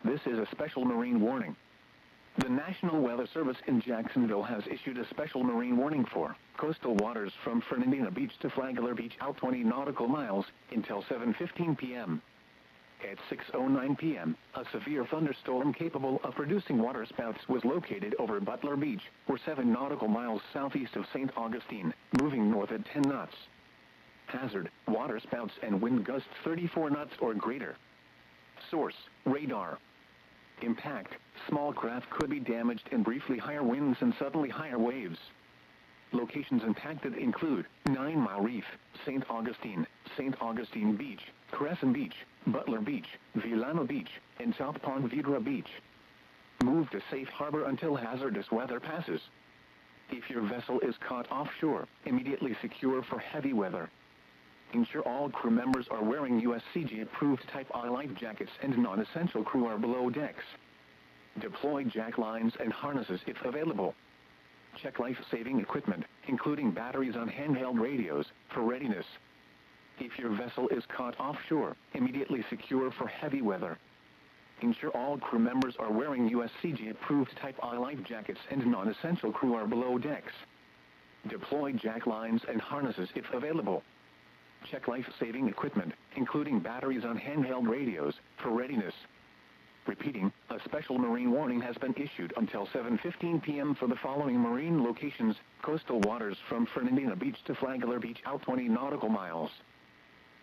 This is a special marine warning. The National Weather Service in Jacksonville has issued a special marine warning for coastal waters from Fernandina Beach to Flagler Beach out 20 nautical miles until 7:15 p.m. At 6:09 p.m., a severe thunderstorm capable of producing waterspouts was located over Butler Beach, or 7 nautical miles southeast of St. Augustine, moving north at 10 knots. Hazard, waterspouts and wind gusts 34 knots or greater. Source, radar. Impact, small craft could be damaged and briefly higher winds and suddenly higher waves. Locations impacted include 9 Mile Reef, St. Augustine Beach, Crescent Beach, Butler Beach, Villano Beach, and South Ponte Vedra Beach. Move to safe harbor until hazardous weather passes. If your vessel is caught offshore, immediately secure for heavy weather. Ensure all crew members are wearing USCG-approved Type I life jackets and non-essential crew are below decks. Deploy jack lines and harnesses if available. Check life-saving equipment, including batteries on handheld radios, for readiness. If your vessel is caught offshore, immediately secure for heavy weather. Ensure all crew members are wearing USCG-approved Type I life jackets and non-essential crew are below decks. Deploy jack lines and harnesses if available. Check life-saving equipment, including batteries on handheld radios, for readiness. Repeating, a special marine warning has been issued until 7:15 p.m. for the following marine locations: coastal waters from Fernandina Beach to Flagler Beach out 20 nautical miles.